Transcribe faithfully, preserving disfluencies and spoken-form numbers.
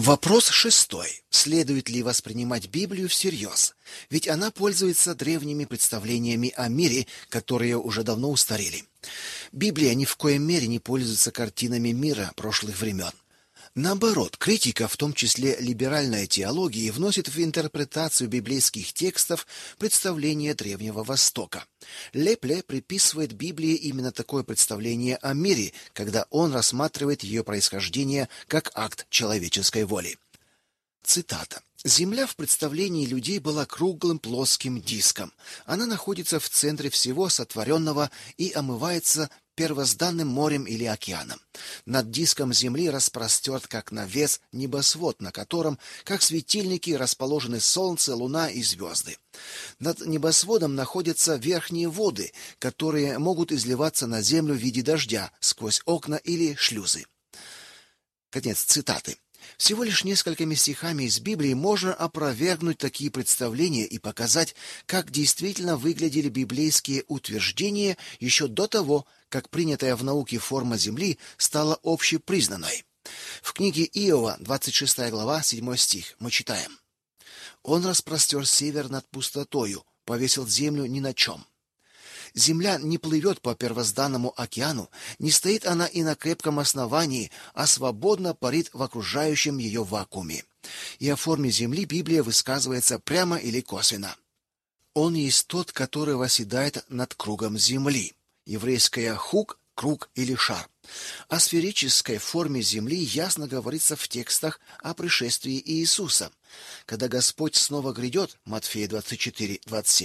Вопрос шестой. Следует ли воспринимать Библию всерьез? Ведь она пользуется древними представлениями о мире, которые уже давно устарели. Библия ни в коей мере не пользуется картинами мира прошлых времен. Наоборот, критика, в том числе либеральная теология, вносит в интерпретацию библейских текстов представление Древнего Востока. Лепле приписывает Библии именно такое представление о мире, когда он рассматривает ее происхождение как акт человеческой воли. Цитата. «Земля в представлении людей была круглым плоским диском. Она находится в центре всего сотворенного и омывается первозданным морем или океаном. Над диском Земли распростерт, как навес, небосвод, на котором, как светильники, расположены Солнце, Луна и звезды. Над небосводом находятся верхние воды, которые могут изливаться на Землю в виде дождя сквозь окна или шлюзы». Конец цитаты. Всего лишь несколькими стихами из Библии можно опровергнуть такие представления и показать, как действительно выглядели библейские утверждения еще до того, как принятая в науке форма Земли стала общепризнанной. В книге Иова, двадцать шестая глава, седьмой стих, мы читаем: «Он распростер север над пустотою, повесил землю ни на чем». Земля не плывет по первозданному океану, не стоит она и на крепком основании, а свободно парит в окружающем ее вакууме. И о форме Земли Библия высказывается прямо или косвенно. Он есть тот, который восседает над кругом Земли. Еврейское «хук» — круг или шар. О сферической форме Земли ясно говорится в текстах о пришествии Иисуса. Когда Господь снова грядет, Матфея двадцать четыре двадцать семь,